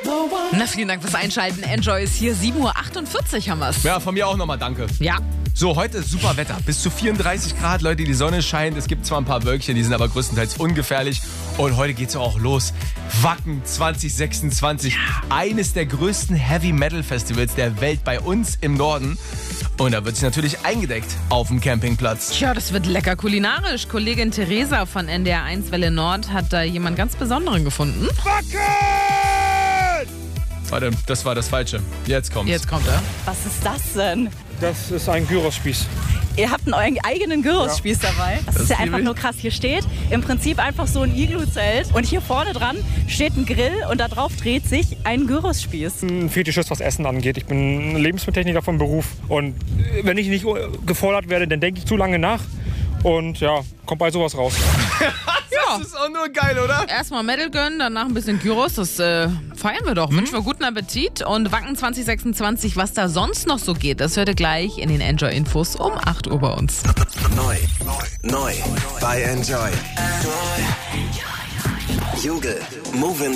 Na, vielen Dank fürs Einschalten. Enjoy ist hier. 7:48 Uhr haben wir's. Ja, von mir auch nochmal danke. Ja. So, heute ist super Wetter. Bis zu 34 Grad, Leute, die Sonne scheint. Es gibt zwar ein paar Wölkchen, die sind aber größtenteils ungefährlich. Und heute geht's auch los. Wacken 2026. Eines der größten Heavy-Metal-Festivals der Welt bei uns im Norden. Und da wird sich natürlich eingedeckt auf dem Campingplatz. Tja, das wird lecker kulinarisch. Kollegin Theresa von NDR 1 Welle Nord hat da jemand ganz Besonderen gefunden. Wacken! Warte, das war das Falsche. Jetzt kommt's. Jetzt kommt er. Was ist das denn? Das ist ein Gyrospieß. Ihr habt einen eigenen Gyros-Spieß dabei. Das ist ja einfach nur krass. Hier steht im Prinzip einfach so ein Iglu-Zelt. Und hier vorne dran steht ein Grill und da drauf dreht sich ein Gyros-Spieß. Ein Fetischist, was Essen angeht. Ich bin Lebensmitteltechniker von Beruf. Und wenn ich nicht gefordert werde, dann denke ich zu lange nach. Und ja, kommt bei sowas raus. Das ist auch nur geil, oder? Erstmal Metal gönnen, danach ein bisschen Gyros. Das feiern wir doch. Wünschen wir guten Appetit. Und Wacken 2026, was da sonst noch so geht, das hört ihr gleich in den Enjoy-Infos um 8 Uhr bei uns. Neu bei Enjoy. Jugel, Movin'